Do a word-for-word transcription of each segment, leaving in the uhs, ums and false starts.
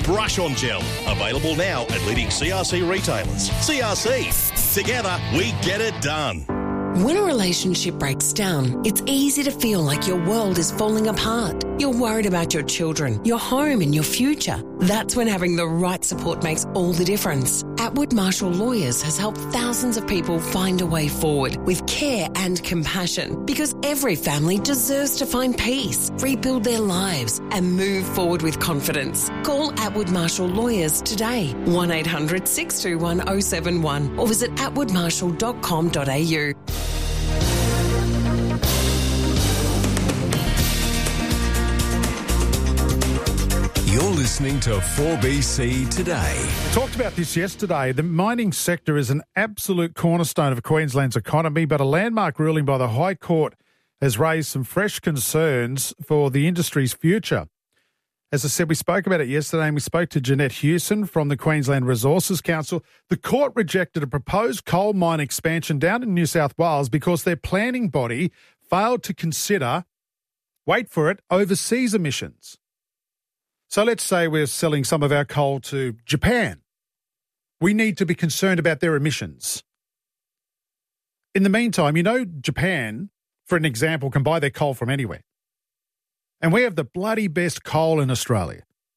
Brush-On Gel. Available now at leading C R C retailers. C R C. Together, we get it done. When a relationship breaks down, it's easy to feel like your world is falling apart. You're worried about your children, your home and your future. That's when having the right support makes all the difference. Atwood Marshall Lawyers has helped thousands of people find a way forward with care and compassion, because every family deserves to find peace, rebuild their lives and move forward with confidence. Call Atwood Marshall Lawyers today, one eight hundred six two one oh seven one, or visit atwood marshall dot com dot a u. You're listening to four B C Today. We talked about this yesterday. The mining sector is an absolute cornerstone of Queensland's economy, but a landmark ruling by the High Court has raised some fresh concerns for the industry's future. As I said, we spoke about it yesterday, and we spoke to Jeanette Hewson from the Queensland Resources Council. The court rejected a proposed coal mine expansion down in New South Wales because their planning body failed to consider, wait for it, overseas emissions. So let's say we're selling some of our coal to Japan. We need to be concerned about their emissions. In the meantime, you know, Japan, for an example, can buy their coal from anywhere. And we have the bloody best coal in Australia.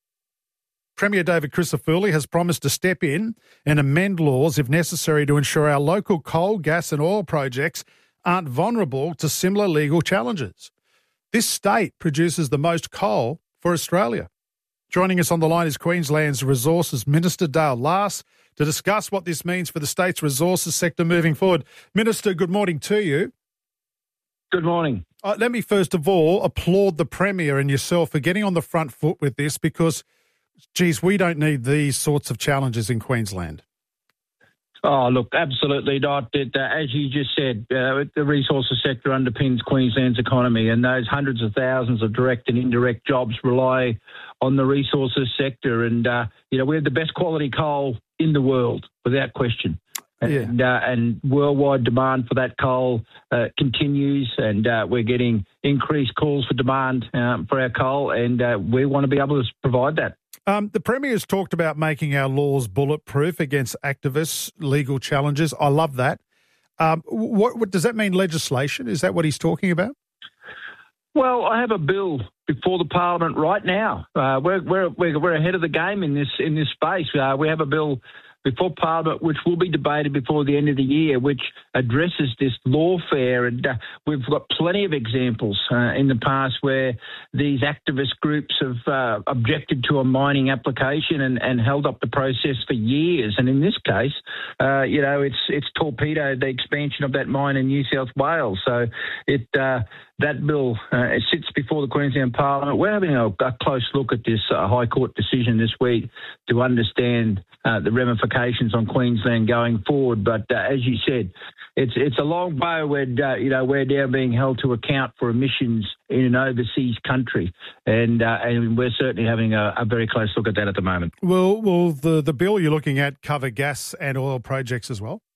Premier David Crisafulli has promised to step in and amend laws if necessary to ensure our local coal, gas and oil projects aren't vulnerable to similar legal challenges. This state produces the most coal for Australia. Joining us on the line is Queensland's Resources Minister, Dale Last, to discuss what this means for the state's resources sector moving forward. Minister, good morning to you. Good morning. Uh, let me first of all applaud the Premier and yourself for getting on the front foot with this because, geez, we don't need these sorts of challenges in Queensland. Oh, look, absolutely not. It, uh, as you just said, uh, the resources sector underpins Queensland's economy, and those hundreds of thousands of direct and indirect jobs rely on the resources sector. And, uh, you know, we have the best quality coal in the world, without question. And, yeah. uh, and worldwide demand for that coal uh, continues, and uh, we're getting increased calls for demand um, for our coal, and uh, we want to be able to provide that. Um, the Premier has talked about making our laws bulletproof against activists' legal challenges. I love that. Um, what, what does that mean? Legislation? Is that what he's talking about? Well, I have a bill before the Parliament right now. Uh, we're, we're we're we're ahead of the game in this in this space. Uh, we have a bill before Parliament, which will be debated before the end of the year, which addresses this lawfare. And uh, we've got plenty of examples uh, in the past where these activist groups have uh, objected to a mining application and, and held up the process for years. And in this case, uh, you know, it's it's torpedoed the expansion of that mine in New South Wales. So it uh, that bill uh, it sits before the Queensland Parliament. We're having a, a close look at this uh, High Court decision this week to understand uh, the ramifications on Queensland going forward. But uh, as you said, it's it's a long way where uh, you know we're now being held to account for emissions in an overseas country, and uh, and we're certainly having a, a very close look at that at the moment. Will will the the bill you're looking at cover gas and oil projects as well?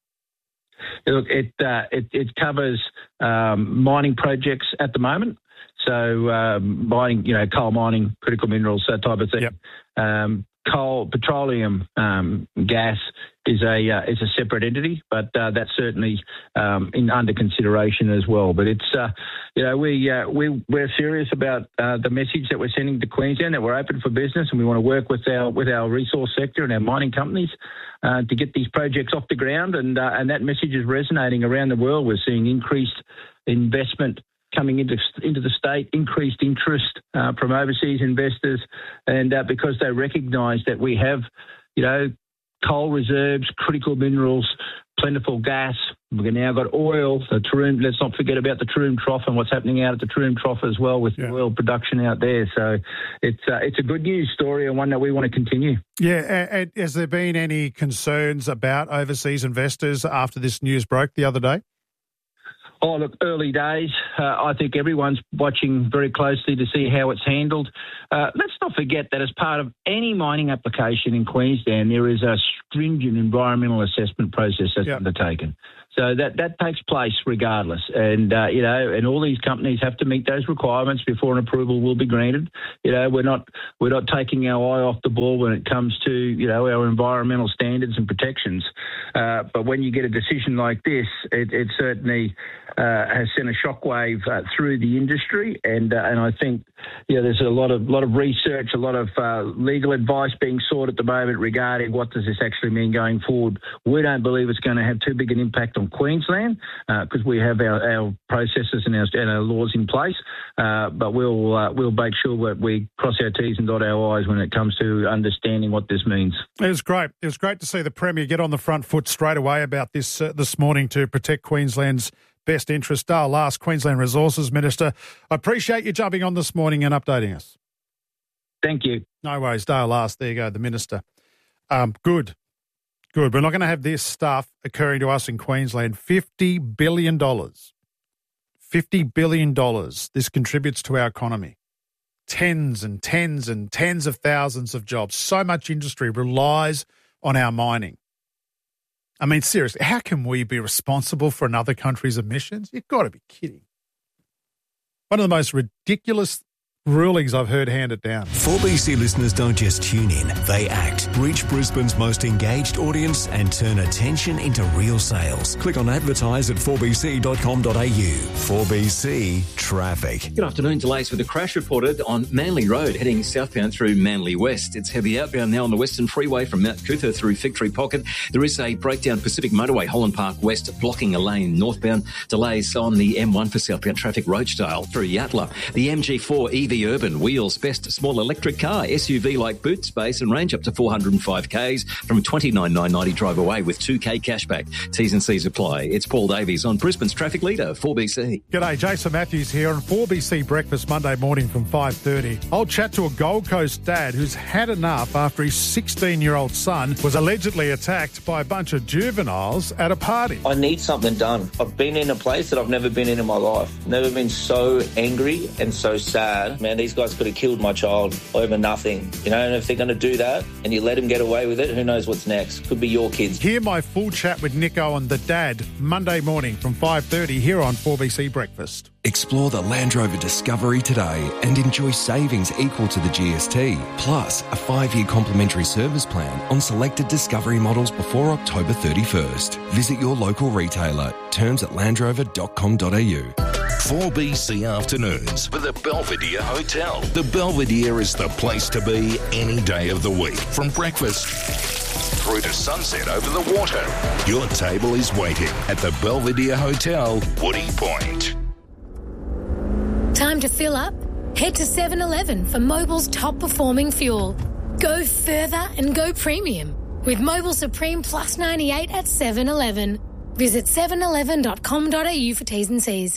Look, it uh, it, it covers um, mining projects at the moment. So um, mining, you know, coal mining, critical minerals, that type of thing. Yep. Um, coal, petroleum, um, gas is a uh, is a separate entity, but uh, that's certainly um, in under consideration as well. But it's uh, you know we uh, we we're serious about uh, the message that we're sending to Queensland, that we're open for business and we want to work with our with our resource sector and our mining companies uh, to get these projects off the ground, and uh, and that message is resonating around the world. We're seeing increased investment coming into into the state, increased interest uh, from overseas investors, and uh, because they recognise that we have, you know, coal reserves, critical minerals, plentiful gas. We've now got oil. The Taroom, let's not forget about the Taroom Trough and what's happening out at the Taroom Trough as well with yeah. the oil production out there. So it's uh, it's a good news story and one that we want to continue. Yeah, and has there been any concerns about overseas investors after this news broke the other day? Oh, look, early days. Uh, I think everyone's watching very closely to see how it's handled. Uh, let's not forget that as part of any mining application in Queensland, there is a stringent environmental assessment process that's yep. undertaken. So that, that takes place regardless. And, uh, you know, and all these companies have to meet those requirements before an approval will be granted. You know, we're not we're not taking our eye off the ball when it comes to, you know, our environmental standards and protections. Uh, but when you get a decision like this, it, it certainly uh, has sent a shockwave uh, through the industry. And uh, and I think, you know, there's a lot of lot of research, a lot of uh, legal advice being sought at the moment regarding what does this actually mean going forward. We don't believe it's going to have too big an impact on Queensland because uh, we have our, our processes and our, and our laws in place, uh, but we'll uh, we'll make sure that we cross our T's and dot our I's when it comes to understanding what this means. It was great. It was great to see the Premier get on the front foot straight away about this uh, this morning to protect Queensland's best interest. Dale Last, Queensland Resources Minister. I appreciate you jumping on this morning and updating us. Thank you. No worries. Dale Last, there you go, the Minister. Um, good. Good. We're not going to have this stuff occurring to us in Queensland. fifty billion dollars. fifty billion dollars. This contributes to our economy. Tens and tens and tens of thousands of jobs. So much industry relies on our mining. I mean, seriously, how can we be responsible for another country's emissions? You've got to be kidding. One of the most ridiculous rulings I've heard handed down. four B C listeners don't just tune in, they act. Reach Brisbane's most engaged audience and turn attention into real sales. Click on advertise at four b c dot com dot a u. four B C Traffic. Good afternoon. Delays with a crash reported on Manly Road heading southbound through Manly West. It's heavy outbound now on the Western Freeway from Mount Cootha through Victory Pocket. There is a breakdown Pacific Motorway, Holland Park West, blocking a lane northbound. Delays on the M one for southbound traffic, Rochedale through Yatala. The M G four E V Urban, wheels best small electric car, S U V like boot space and range up to four hundred five kays from twenty-nine thousand nine hundred ninety drive away with two K cashback. T's and C's apply. It's Paul Davies on Brisbane's Traffic Leader, four B C. G'day, Jason Matthews here on four B C Breakfast Monday morning from five thirty. I'll chat to a Gold Coast dad who's had enough after his sixteen-year-old son was allegedly attacked by a bunch of juveniles at a party. I need something done. I've been in a place that I've never been in in my life. Never been so angry and so sad. Man, these guys could have killed my child over nothing. You know, and if they're going to do that and you let them get away with it, who knows what's next? Could be your kids. Hear my full chat with Nick Owen, the dad, Monday morning from five thirty here on four B C Breakfast. Explore the Land Rover Discovery today and enjoy savings equal to the G S T, plus a five-year complimentary service plan on selected Discovery models before October thirty-first. Visit your local retailer. Terms at land rover dot com dot a u. four B C Afternoons with the Belvedere Hotel. The Belvedere is the place to be any day of the week. From breakfast through to sunset over the water. Your table is waiting at the Belvedere Hotel, Woody Point. Time to fill up? Head to seven eleven for Mobil's top performing fuel. Go further and go premium with Mobil Supreme Plus ninety-eight at seven eleven. Visit seven eleven dot com dot a u for T's and C's.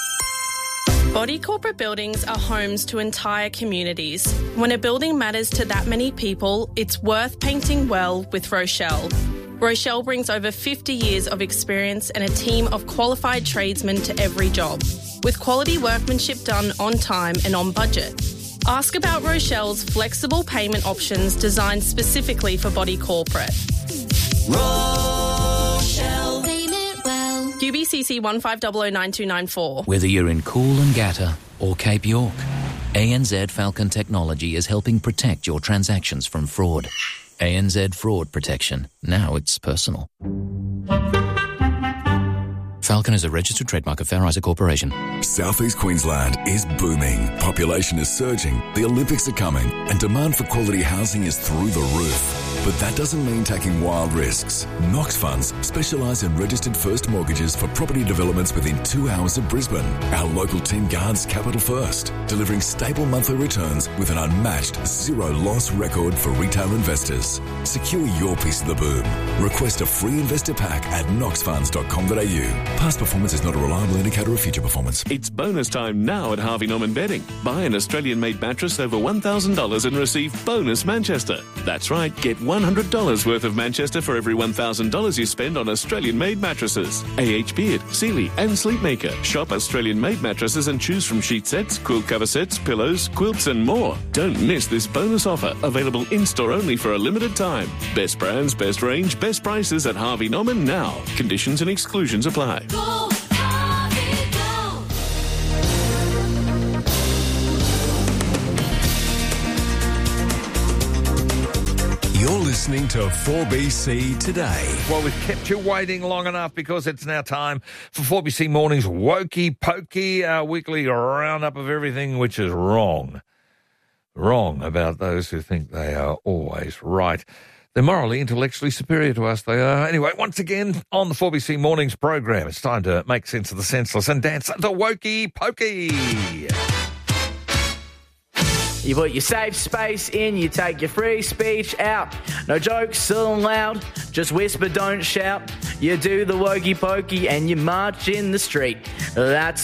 Body corporate buildings are homes to entire communities. When a building matters to that many people, it's worth painting well with Rochelle. Rochelle brings over fifty years of experience and a team of qualified tradesmen to every job, with quality workmanship done on time and on budget. Ask about Rochelle's flexible payment options designed specifically for body corporate. Rochelle. Payment well. U B C C one five zero zero nine two nine four. Whether you're in Coolangatta or Cape York, A N Z Falcon Technology is helping protect your transactions from fraud. A N Z Fraud Protection. Now it's personal. Falcon is a registered trademark of Fair Isaac Corporation. Southeast Queensland is booming. Population is surging, the Olympics are coming, and demand for quality housing is through the roof. But that doesn't mean taking wild risks. Knox Funds specialise in registered first mortgages for property developments within two hours of Brisbane. Our local team guards capital first, delivering stable monthly returns with an unmatched zero loss record for retail investors. Secure your piece of the boom. Request a free investor pack at knox funds dot com dot a u. Past performance is not a reliable indicator of future performance. It's bonus time now at Harvey Norman Bedding. Buy an Australian-made mattress over one thousand dollars and receive bonus Manchester. That's right, get one hundred dollars worth of Manchester for every one thousand dollars you spend on Australian-made mattresses. A H Beard, Sealy and Sleepmaker. Shop Australian-made mattresses and choose from sheet sets, quilt cover sets, pillows, quilts and more. Don't miss this bonus offer, available in-store only for a limited time. Best brands, best range, best prices at Harvey Norman now. Conditions and exclusions apply. Go, Harvey, go. You're listening to four B C Today. Well, we've kept you waiting long enough because it's now time for four B C Morning's Wokey Pokey, our weekly roundup of everything which is wrong. Wrong about those who think they are always right. They're morally, intellectually superior to us, they are. Anyway, once again, on the four B C Mornings program, it's time to make sense of the senseless and dance the Wokey Pokey. You put your safe space in, you take your free speech out. No jokes allowed, just whisper, don't shout. You do the Wokey Pokey and you march in the street. That's